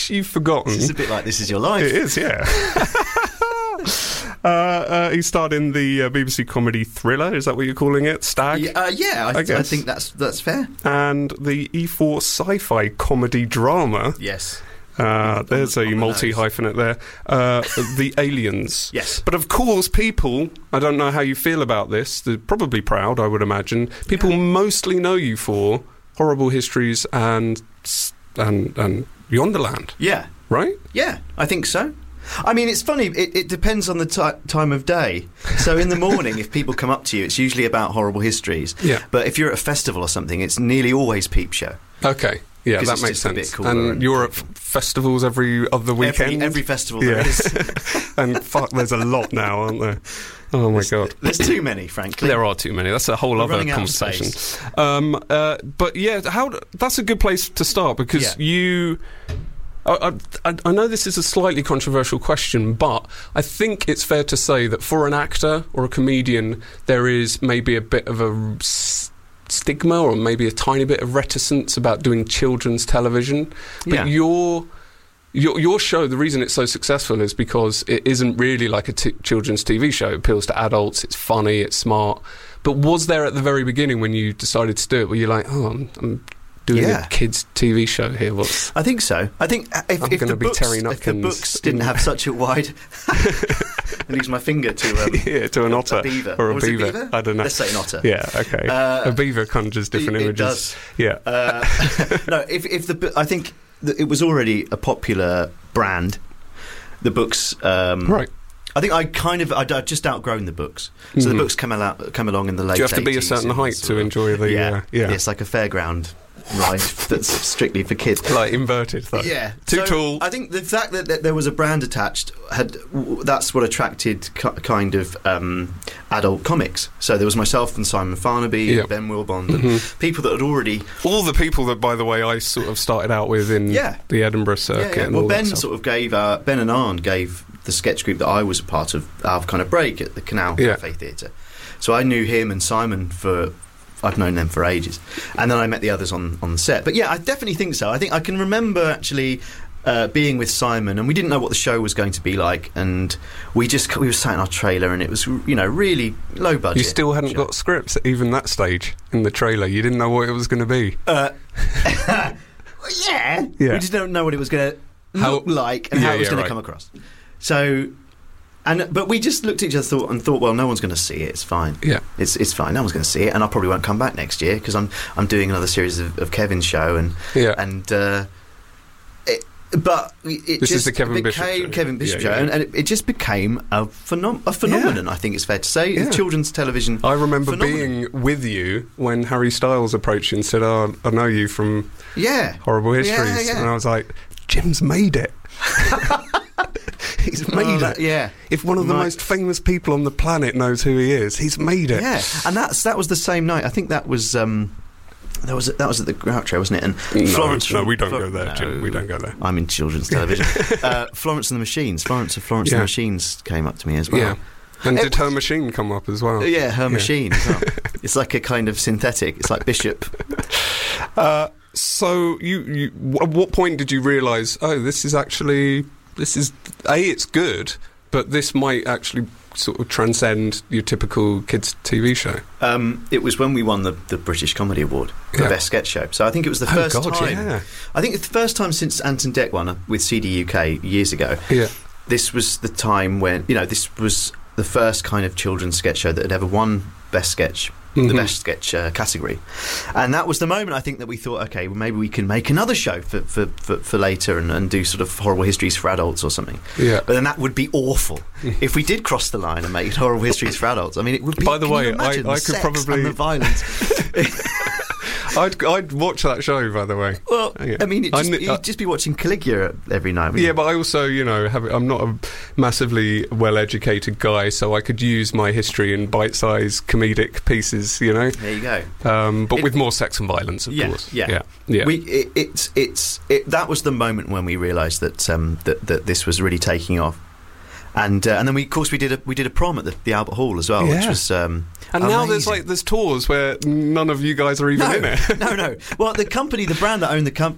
which you've forgotten. It's a bit like This Is Your Life. It is, yeah. He starred in the BBC comedy Thriller, is that what you're calling it? Stag? I think that's fair. And the E4 sci-fi comedy drama. Yes. There's a multi-hyphenate there. The Aliens. Yes. But of course, people, I don't know how you feel about this, they're probably proud, I would imagine. People mostly know you for Horrible Histories and Yonderland. Yeah. Right? Yeah, I think so. I mean, it's funny, it depends on the time of day. So in the morning, if people come up to you, it's usually about Horrible Histories. Yeah. But if you're at a festival or something, it's nearly always Peep Show. Okay. Yeah, that makes sense. And you're at festivals every other weekend? Every festival there is. And fuck, there's a lot now, aren't there? Oh my God. There's too many, frankly. There are too many. That's a whole other conversation. But yeah, that's a good place to start, because you... I know this is a slightly controversial question, but I think it's fair to say that for an actor or a comedian, there is maybe a bit of a stigma or maybe a tiny bit of reticence about doing children's television. But your show, the reason it's so successful is because it isn't really like a children's TV show. It appeals to adults, it's funny, it's smart. But was there at the very beginning, when you decided to do it, were you like, I'm doing a kids' TV show here? I think so. I think if the books didn't have such a wide... I use my finger to an otter. A beaver. Or a beaver. I don't know. Let's say an otter. Yeah, okay. A beaver conjures different images. It does. Yeah. No, I think it was already a popular brand. The books... right. I think I'd just outgrown the books. So the books come along in the late 80s. Do you have to be a certain height to enjoy the... Yeah, it's like a fairground ride that's strictly for kids. Like inverted, though. Yeah. Too tall. I think the fact that there was a brand attached, that's what attracted kind of adult comics. So there was myself and Simon Farnaby, and Ben Wilbond, and people that had already... All the people that, by the way, I sort of started out with in the Edinburgh circuit. Yeah. And well, Ben sort of gave... Ben and Arne gave the sketch group that I was a part of our kind of break at the Canal Cafe Theatre. So I knew him and Simon I've known them for ages. And then I met the others on the set. But yeah, I definitely think so. I think I can remember actually being with Simon, and we didn't know what the show was going to be like, and we were sat in our trailer, and it was, really low budget. You still hadn't got scripts at even that stage in the trailer? You didn't know what it was going to be? Yeah. We just don't know what it was going to look like and how it was going to come across. So... But we just looked at each other and thought, well, no one's going to see it. It's fine. Yeah, it's fine. No one's going to see it, and I probably won't come back next year because I'm doing another series of Kevin's show, but this is the Kevin Bishop show, and it just became a phenomenon. I think it's fair to say, children's television. I remember being with you when Harry Styles approached you and said, "Oh, I know you from Horrible Histories," and I was like, "Jim's made it." He's made it. Yeah. If one of the most famous people on the planet knows who he is, he's made it. Yeah. And that was the same night. I think that was that was at the Groucho, wasn't it? And Florence. No, we don't go there, Jim. We don't go there. I'm in children's television. Florence and the Machines. Florence and the Machines came up to me as well. Yeah. And did her machine come up as well? Yeah, her machine as well. It's like a kind of synthetic. It's like Bishop. So you at what point did you realise, it's good, but this might actually sort of transcend your typical kids' TV show? It was when we won the British Comedy Award for Best Sketch Show. So I think it was the first time. Yeah. I think it's the first time since Ant and Dec won with CD UK years ago. Yeah. This was the time when, this was the first kind of children's sketch show that had ever won Best Sketch. The best sketch category, and that was the moment I think that we thought, okay, well, maybe we can make another show for later and do sort of Horrible Histories for adults or something. Yeah. But then that would be awful if we did cross the line and make Horrible Histories for adults. I mean, it would be. By the way, I could probably and the violence. I'd watch that show, by the way. Well, I mean, you'd just be watching Caligula every night. Yeah, but I also, I'm not a massively well-educated guy, so I could use my history in bite-sized comedic pieces, There you go. But with more sex and violence, of course. Yeah. That was the moment when we realised that this was really taking off. And then we did a prom at the Albert Hall as well, which was and now there's tours where none of you guys are even in it. No. Well, the company that owned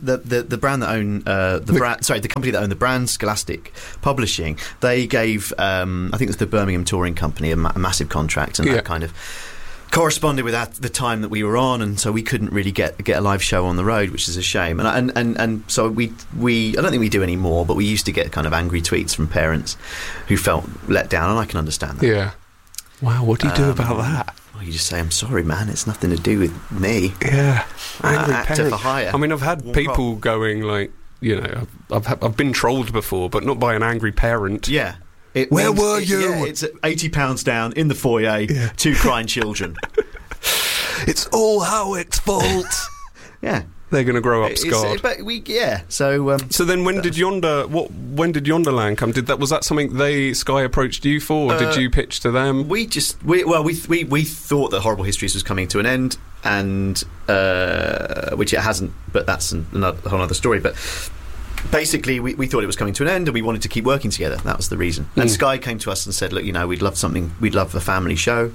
the brand, Scholastic Publishing, they gave I think it was the Birmingham Touring Company a massive contract, and that kind of corresponded with the time that we were on, and so we couldn't really get a live show on the road, which is a shame. And so we I don't think we do any more, but we used to get kind of angry tweets from parents who felt let down, and I can understand that. Yeah. Wow, what do you do about that? Well, you just say, I'm sorry, man, it's nothing to do with me. Yeah. Angry actor parent. for hire. I mean, I've had people going like, you know, I've been trolled before, but not by an angry parent. Yeah. Where were you? Yeah, it's £80 down in the foyer, 2 crying children. It's all Howard's fault. Yeah. They're going to grow up scarred. So then when did Yonderland come? Was that something Sky approached you for, or did you pitch to them? We thought that Horrible Histories was coming to an end, and which it hasn't, but that's a whole other story. But basically, we thought it was coming to an end, and we wanted to keep working together. That was the reason. And Sky came to us and said, look, you know, we'd love a family show.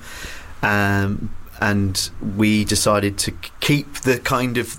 And we decided to keep the kind of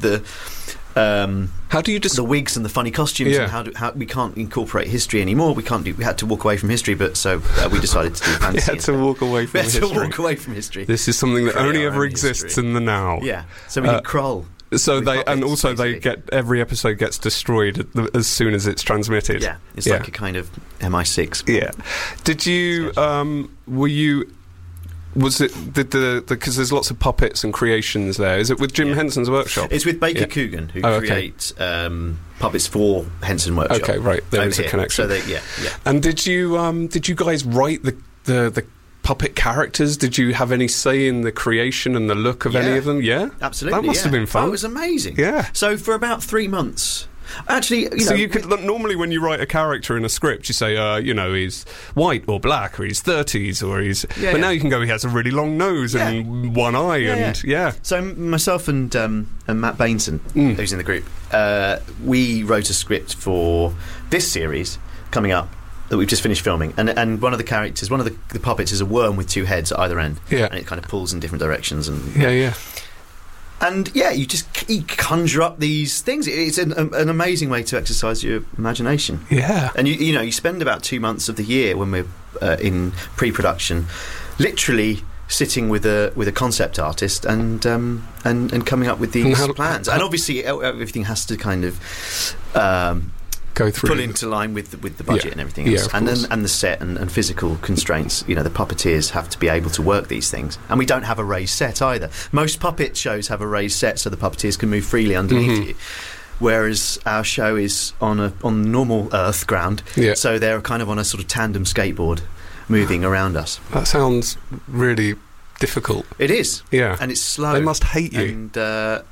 how do you the wigs and the funny costumes, and how we can't incorporate history anymore. We had to walk away from history, but so we decided to do fantasy. We had to walk away from history. This is something that only ever exists in the now. Yeah. So we did Kroll. So every episode gets destroyed as soon as it's transmitted. Yeah, it's like a kind of MI6. Yeah. Did you? Were you? Was it because there's lots of puppets and creations there? Is it with Jim Henson's workshop? It's with Baker Coogan, who create puppets for Henson Workshop. Okay, right. There is a connection. So And did you guys write the puppet characters? Did you have any say in the creation and the look of any of them? Yeah, absolutely. That must have been fun. Oh, it was amazing. Yeah. So for about 3 months. Actually, you could normally when you write a character in a script, you say, he's white or black, or he's 30s, or he's. But now you can go, he has a really long nose and one eye, So myself and Matt Bainson, who's in the group, we wrote a script for this series coming up that we've just finished filming, and one of the characters, one of the puppets, is a worm with 2 heads at either end, and it kind of pulls in different directions, and And you conjure up these things. It's an amazing way to exercise your imagination. Yeah. And you spend about 2 months of the year when we're in pre-production, literally sitting with a concept artist and coming up with these plans. And obviously everything has to kind of go through, pull into line with the budget and everything else, and the set and physical constraints. You know, the puppeteers have to be able to work these things, and we don't have a raised set either. Most puppet shows have a raised set so the puppeteers can move freely underneath you, whereas our show is on normal earth ground, so they're kind of on a sort of tandem skateboard moving around us. That sounds really difficult. It is. Yeah. And it's slow. They must hate you. And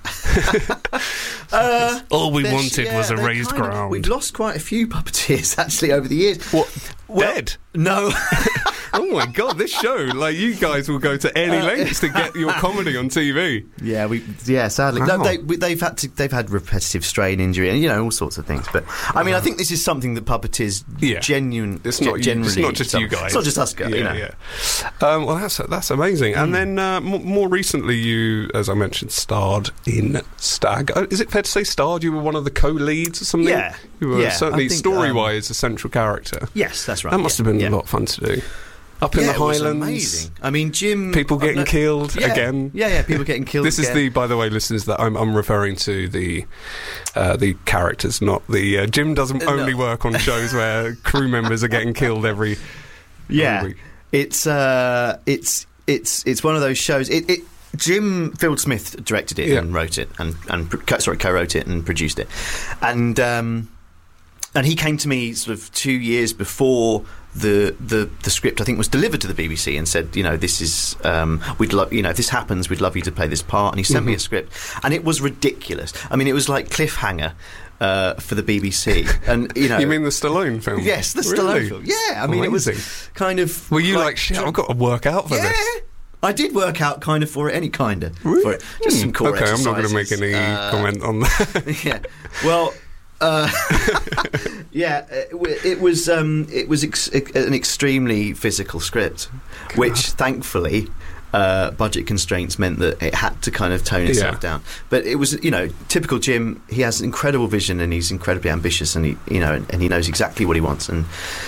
all we wanted was a raised ground. We've lost quite a few puppeteers actually over the years. What? Dead? No. Oh my God! This show, like, you guys will go to any lengths to get your comedy on TV. Yeah, sadly, no, they've had repetitive strain injury and all sorts of things. But I mean, I think this is something that puppeteers genuine. It's not just you guys. It's not just us guys. Well, that's amazing. And then more recently, you, as I mentioned, starred in Stag. Is it fair to say starred? You were one of the co-leads or something. Yeah, you were certainly story-wise a central character. Yes, that's right. That must have been a lot of fun to do. Up in the Highlands. It was amazing. I mean, Jim... People getting killed again. Yeah, people getting killed This is by the way, listeners, that I'm referring to the characters, not the... Jim doesn't only work on shows where crew members are getting killed every week. It's one of those shows... Jim Field-Smith directed it and wrote it, and co-wrote it and produced it. And he came to me sort of 2 years before the script, I think, was delivered to the BBC, and said, this is we'd love, if this happens, we'd love you to play this part. And he sent me a script, and it was ridiculous. I mean, it was like Cliffhanger for the BBC. And you mean the Stallone film? Yes, the Stallone film. Yeah, I mean, it was kind of. Were you like shit? I've got to work out for this. I did work out kind of for it, for it. Just some core exercises. I'm not going to make any comment on that. Yeah. Well. Yeah, it was an extremely physical script, which thankfully budget constraints meant that it had to kind of tone itself down. But it was, typical Jim. He has incredible vision and he's incredibly ambitious, and he knows exactly what he wants. And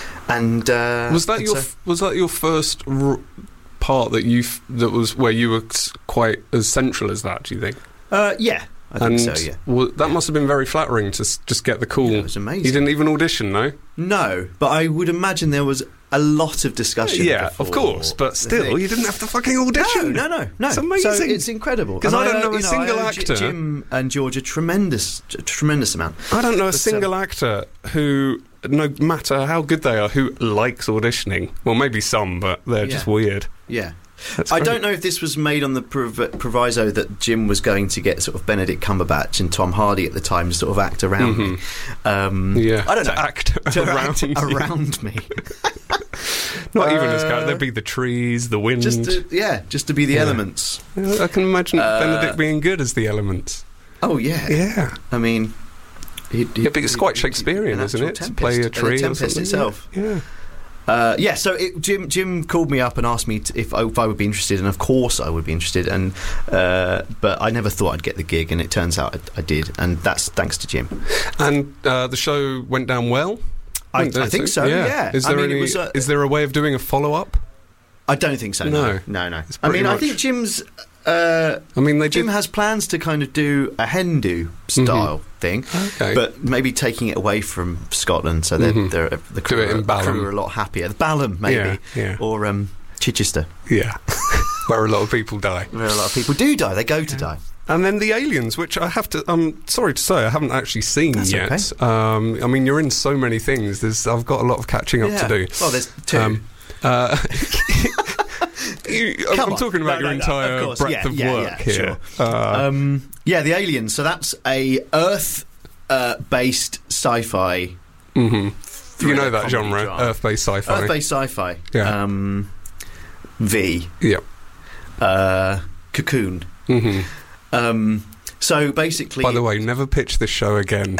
was that your first part that was where you were quite as central as that? Do you think? Yeah. I think so, yeah. Well, that must have been very flattering to just get the call. Yeah, it was amazing. You didn't even audition, no? No, but I would imagine there was a lot of discussion. Yeah, of course, but still, you didn't have to fucking audition. No. It's amazing. So it's incredible. Because I don't know a single actor. Jim and George a tremendous amount. I don't know a single actor who, no matter how good they are, who likes auditioning. Well, maybe some, but they're just weird. Yeah. I don't know if this was made on the proviso that Jim was going to get sort of Benedict Cumberbatch and Tom Hardy at the time to sort of act around me. I don't know. Act around me. Not even as character. There'd be the trees, the wind. Just to be the elements. I can imagine Benedict being good as the elements. Oh, yeah. Yeah. I mean... it's quite Shakespearean, isn't it? Tempest, to play a tree Tempest or something. Itself. Yeah. So Jim called me up and asked me if I would be interested, and of course I would be interested. And but I never thought I'd get the gig, and it turns out I did, and that's thanks to Jim. And the show went down well. I think so. Yeah. Is there a way of doing a follow-up? I don't think so. No. I think Jim's. Jim has plans to kind of do a Hendu style thing, but maybe taking it away from Scotland, so the crew are a lot happier. The Balham, maybe, or Chichester, where a lot of people die. Where a lot of people do die. They go to die. And then the Aliens, which I'm sorry to say, I haven't actually seen yet. Okay. You're in so many things. I've got a lot of catching up to do. Well, there's two. I'm talking about your entire breadth of work here. Sure. The Aliens. So that's a Earth-based sci-fi. Mm-hmm. You know that genre, drama. Earth-based sci-fi. Earth-based sci-fi. Yeah. V. Yep. Cocoon. Mm-hmm. So basically... By the way, never pitch this show again.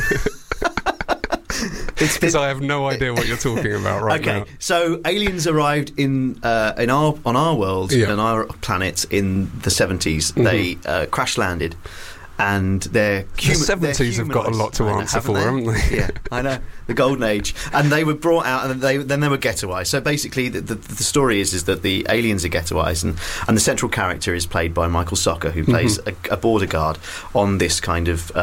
Because I have no idea what you're talking about right now. Okay, so aliens arrived on our world, on our planet in the 70s. Mm-hmm. They crash landed, and the 70s have got a lot to answer for, haven't they? Yeah, I know, the golden age. And they were brought out, and then they were ghettoized. So basically, the story is that the aliens are ghettoized, and the central character is played by Michael Socker, who plays a border guard on this kind of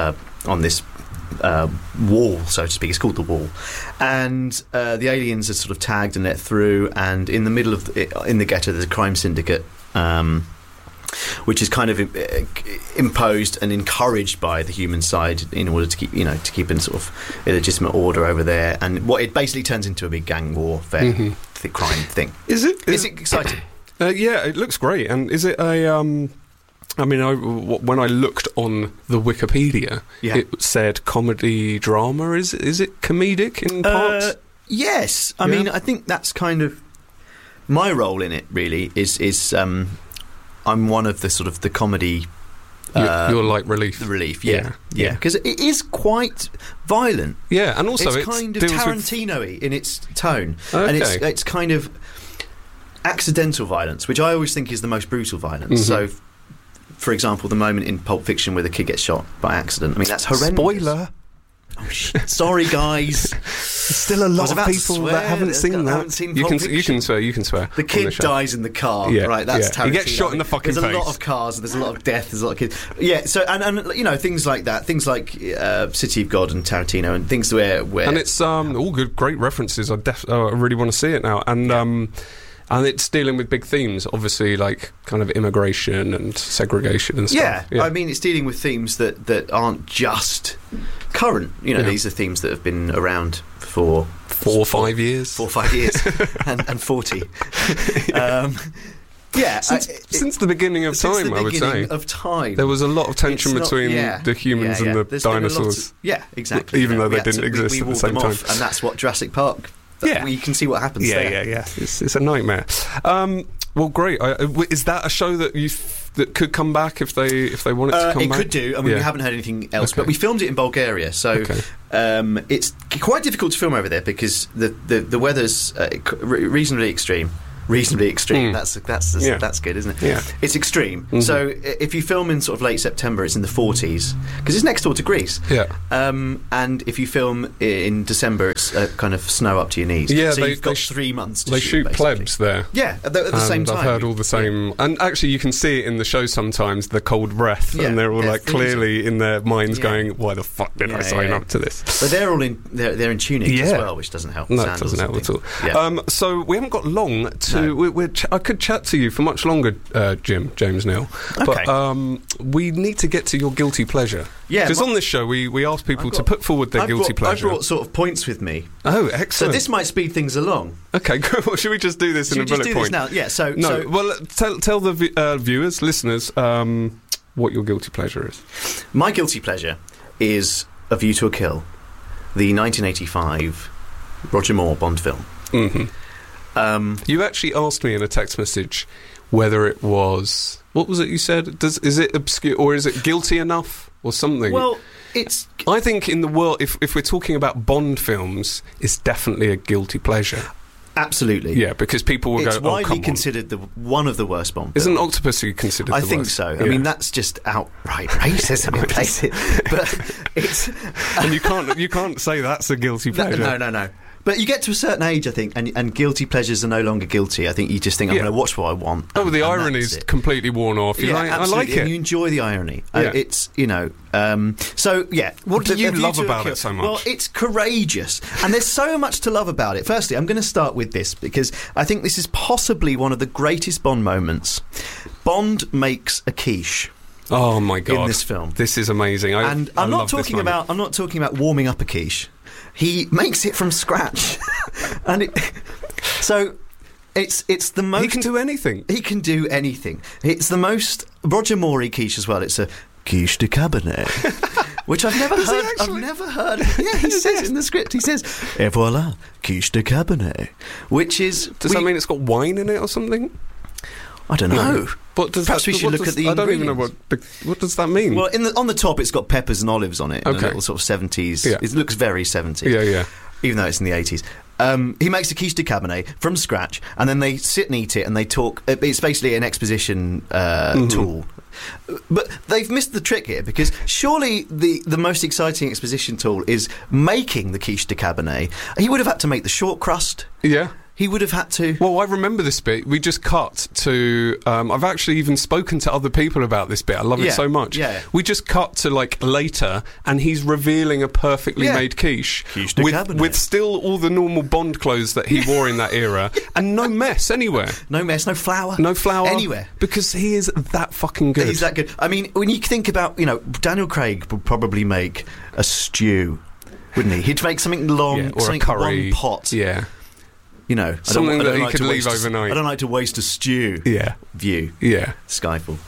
wall, so to speak. It's called the Wall, and the aliens are sort of tagged and let through. And in the middle of in the ghetto, there's a crime syndicate, which is kind of imposed and encouraged by the human side in order to keep in sort of illegitimate order over there. And what it basically turns into a big gang warfare crime thing. Is it exciting? Yeah, it looks great. And is it a when I looked on the Wikipedia, it said comedy drama. Is it comedic in parts? Yes. I mean, I think that's kind of my role in it. Really, is I'm one of the sort of the comedy. You're like relief. The relief, yeah, because it is quite violent. Yeah, and also it's kind of Tarantino-y in its tone, and it's kind of accidental violence, which I always think is the most brutal violence. So, for example, the moment in Pulp Fiction where the kid gets shot by accident. I mean, that's horrendous. Spoiler. Oh, shit. Sorry, guys. There's still a lot of people that haven't seen that. Haven't seen you can swear. The kid dies in the car. Yeah, right. That's Tarantino. He gets shot in the fucking face. There's a lot of cars. There's a lot of death. There's a lot of kids. Yeah. So and things like that. Things like City of God and Tarantino and things where and it's all good, great references. I really want to see it now. And it's dealing with big themes, obviously, like kind of immigration and segregation and stuff. Yeah. I mean, it's dealing with themes that aren't just current. These are themes that have been around for 4 or 5 years. 4 or 5 years. and 40. Since the beginning of time, I would say. Of time. There was a lot of tension between the humans and the dinosaurs. Exactly. Even though they didn't exist at the same time. And that's what Jurassic Park... you can see what happens there. Yeah. It's a nightmare. Well, great. Is that a show that that could come back if they want it to come back? It could do. I mean, we haven't heard anything else, but we filmed it in Bulgaria, so it's quite difficult to film over there because the weather's reasonably extreme. That's good, isn't it? Yeah, it's extreme. Mm-hmm. So if you film in sort of late September, it's in the 40s because it's next door to Greece. Yeah. And if you film in December, it's kind of snow up to your knees. Yeah, so you've got 3 months to shoot. They shoot basically. Plebs there. Yeah, at the same time. I've heard all the same, and actually you can see it in the show sometimes, the cold breath, and they're all like clearly in their minds going, "Why the fuck did I sign up to this?" But they're all in. They're in tunic as well, which doesn't help. No, it doesn't help at all. Yeah. So we haven't got long to. No. I could chat to you for much longer, James Neal. Okay. But we need to get to your guilty pleasure. Yeah. Because on this show, we ask people to put forward their guilty pleasure. I brought sort of points with me. Oh, excellent. So this might speed things along. Okay, cool. Should we just do this in a bullet point? Now? Yeah, well, tell the viewers, listeners, what your guilty pleasure is. My guilty pleasure is A View to a Kill, the 1985 Roger Moore Bond film. Mm-hmm. You actually asked me in a text message whether it was... What was it you said? Is it obscure or is it guilty enough or something? Well, I think in the world, if we're talking about Bond films, it's definitely a guilty pleasure. Absolutely. Yeah, because people will go, It's widely considered one of the worst Bond films. Isn't Octopussy considered the worst? I think so. Yeah. I mean, that's just outright racism in places. But it's... And you can't say that's a guilty pleasure. No. But you get to a certain age, I think, and guilty pleasures are no longer guilty. I think you just think, I'm going to watch what I want. The irony's completely worn off. I like it. And you enjoy the irony. It's, so, yeah. What do you love about it so much? Well, it's courageous. And there's so much to love about it. Firstly, I'm going to start with this, because I think this is possibly one of the greatest Bond moments. Bond makes a quiche. Oh, my God. In this film. This is amazing. I'm not talking about warming up a quiche. He makes it from scratch, and it's the most. He can do anything. He can do anything. It's the most Roger Moore quiche as well. It's a quiche de cabernet, which I've never heard. I've never heard. Yeah, he says it in the script. He says, "Et voilà, quiche de cabernet," which is. Does that mean it's got wine in it or something? I don't know. Perhaps we should look at the ingredients. I don't even know what does that mean. Well, on the top, it's got peppers and olives on it. Okay. And a little sort of 70s. Yeah. It looks very 70s. Yeah. Even though it's in the 80s. He makes a quiche de cabernet from scratch, and then they sit and eat it, and they talk. It's basically an exposition tool. But they've missed the trick here, because surely the most exciting exposition tool is making the quiche de cabernet. He would have had to make the short crust. Yeah. He would have had to... Well, I remember this bit. We just cut to... I've actually even spoken to other people about this bit. I love it so much. Yeah. We just cut to, later, and he's revealing a perfectly made quiche with still all the normal Bond clothes that he wore in that era, and no mess anywhere. No mess, no flour. No flour. Anywhere. Because he is that fucking good. He's that good. I mean, when you think about, Daniel Craig would probably make a stew, wouldn't he? He'd make something long, or something a curry. One pot. Yeah. Something that he could leave overnight. I don't like to waste a stew. Yeah. View. Yeah. Skyfall.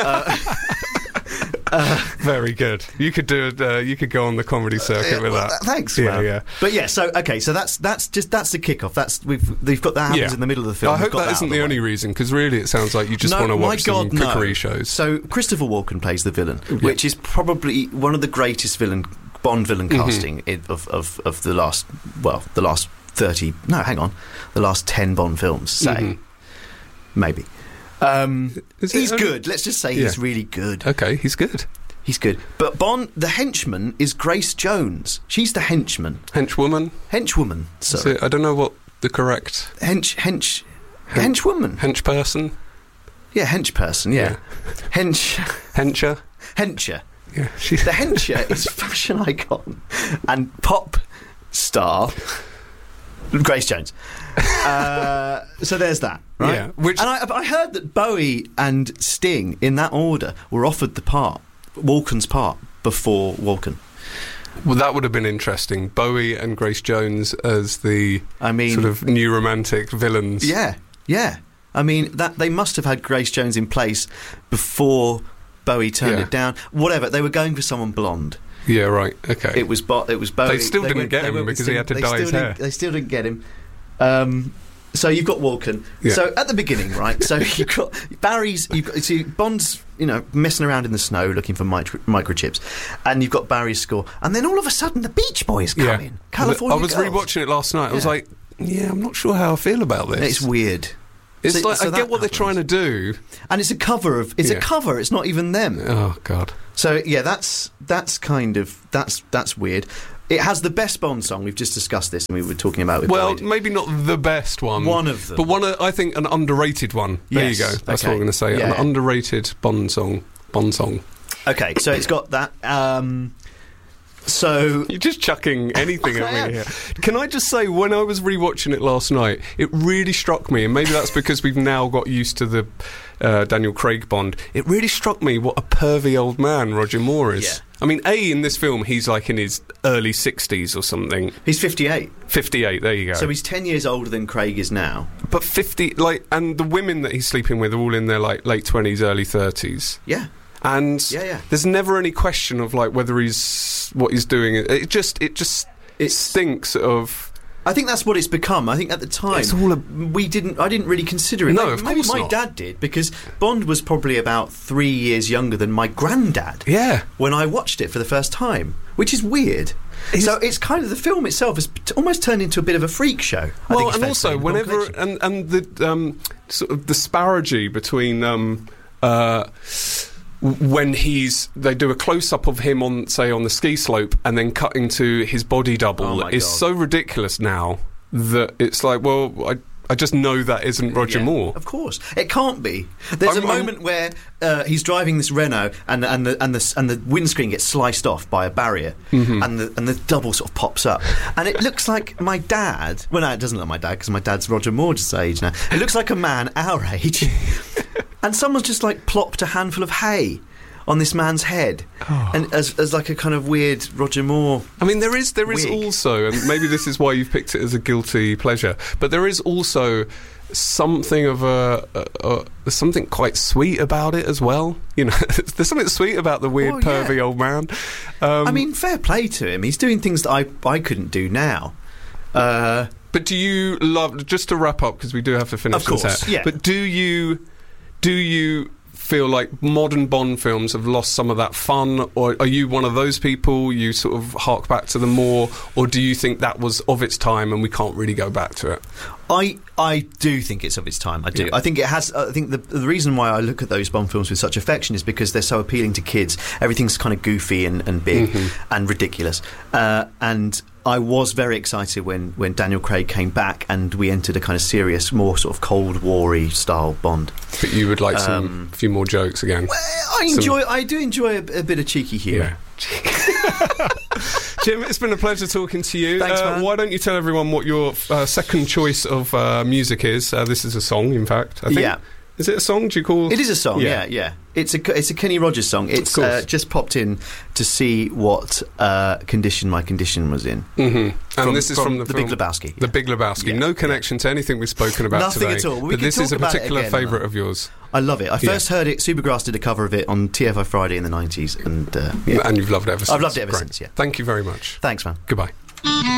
Very good. You could go on the comedy circuit with that. Thanks. Yeah. But yeah, so that's the kickoff. We've got that happens in the middle of the film. I hope that isn't the only reason, because really it sounds like you just want to watch some cookery shows. So Christopher Walken plays the villain, which is probably one of the greatest Bond villain casting of the last 30. No, hang on. The last 10 Bond films, say. Maybe. He's good. Let's just say he's really good. Okay, he's good. He's good. But Bond, the henchman, is Grace Jones. She's the henchman. Henchwoman? Henchwoman, sorry. I don't know what the correct... Henchwoman. Henchperson? Yeah, henchperson, yeah. Hencher? Hencher. Yeah. The hencher is fashion icon and pop star... Grace Jones. So there's that, right? Yeah. And I heard that Bowie and Sting, in that order, were offered the part, Walken's part, before Walken. Well, that would have been interesting. Bowie and Grace Jones as the sort of new romantic villains. Yeah. I mean, that they must have had Grace Jones in place before Bowie turned it down. Whatever, they were going for someone blonde. Yeah, right. Okay. It was Bowie. They still didn't get him because he had to dye his hair. They still didn't get him. So you've got Walken. Yeah. So at the beginning, right? So you've got Bond's, messing around in the snow looking for microchips, and you've got Barry's score, and then all of a sudden the Beach Boys come in. California I was rewatching it last night. I was like, I'm not sure how I feel about this. It's weird. It's I get what they're trying to do, and it's a cover of. It's a cover. It's not even them. Oh God. So that's kind of that's weird. It has the best Bond song. We've just discussed this, and we were talking about it. Well, maybe not the best one. One of them. But I think, an underrated one. There you go. That's what I'm going to say. Yeah. An underrated Bond song. Okay, so it's got that. So you're just chucking anything at me here. Can I just say, when I was rewatching it last night, it really struck me, and maybe that's because we've now got used to the Daniel Craig Bond. It really struck me what a pervy old man Roger Moore is. Yeah. I mean, in this film, he's like in his early 60s or something. He's 58. 58, there you go. So he's 10 years older than Craig is now. But 50, and the women that he's sleeping with are all in their late 20s, early 30s. Yeah. And there's never any question of whether what he's doing. It just stinks of. I think that's what it's become. I think at the time I didn't really consider it. No, of course not. My dad did, because Bond was probably about 3 years younger than my granddad. Yeah. When I watched it for the first time, which is weird. So it's kind of, the film itself has almost turned into a bit of a freak show. Well, and also whenever and the sort of disparity between when they do a close-up of him on the ski slope and then cutting to his body double is so ridiculous now that it's like, well, I just know that isn't Roger Moore. Of course, it can't be. There's a moment where he's driving this Renault and the windscreen gets sliced off by a barrier, and the double sort of pops up, and it looks like my dad. Well, no, it doesn't look like my dad, because my dad's Roger Moore's age now. It looks like a man our age. And someone's just plopped a handful of hay on this man's head, and as like a kind of weird Roger Moore. I mean, there is also, and maybe this is why you've picked it as a guilty pleasure, but there is also something of there's something quite sweet about it as well. There's something sweet about the weird pervy old man. I mean, fair play to him. He's doing things that I couldn't do now. But do you love? Just to wrap up, because we do have to finish. Of course, yeah. But do you feel like modern Bond films have lost some of that fun, or are you one of those people, you sort of hark back to them more, or do you think that was of its time and we can't really go back to it? I do think it's of its time. I do. Yeah. I think it has. I think the reason why I look at those Bond films with such affection is because they're so appealing to kids. Everything's kind of goofy and big and ridiculous. And I was very excited when Daniel Craig came back and we entered a kind of serious, more sort of Cold War-y style Bond. But you would like a few more jokes again? Well, I do enjoy a bit of cheeky humour. Yeah. Jim, it's been a pleasure talking to you. Thanks, man. Why don't you tell everyone what your second choice of music is? This is a song, in fact, I think. Yeah. Is it a song? Do you call it? Is a song? Yeah. It's a Kenny Rogers song. It's just popped in to see what condition my condition was in. Mm-hmm. And this is from the Big Lebowski. The Big Lebowski. Yeah. No connection to anything we've spoken about Nothing today. Nothing at all. But this is a particular favourite of yours. I love it. I first heard it. Supergrass did a cover of it on TFI Friday in the 90s, and and you've loved it ever since. I've loved it ever since. Yeah. Thank you very much. Thanks, man. Goodbye.